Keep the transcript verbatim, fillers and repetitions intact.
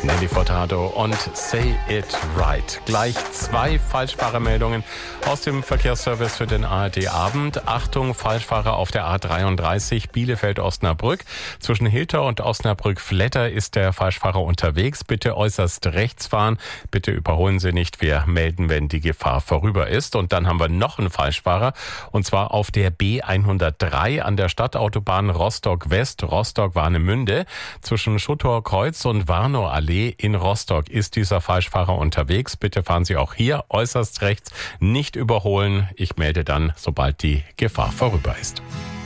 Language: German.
Nelly Furtado und Say It Right. Gleich zwei Falschfahrermeldungen aus dem Verkehrsservice für den A R D-Abend. Achtung, Falschfahrer auf der A dreiunddreißig Bielefeld-Osnabrück. Zwischen Hilter und Osnabrück-Fletter ist der Falschfahrer unterwegs. Bitte äußerst rechts fahren. Bitte überholen Sie nicht. Wir melden, wenn die Gefahr vorüber ist. Und dann haben wir noch einen Falschfahrer. Und zwar auf der B hundertdrei an der Stadtautobahn Rostock-West, Rostock-Warnemünde. Zwischen Schuttorkreuz und Warnow-Allee in Rostock ist dieser Falschfahrer unterwegs. Bitte fahren Sie auch hier äußerst rechts, nicht überholen. Ich melde dann, sobald die Gefahr vorüber ist.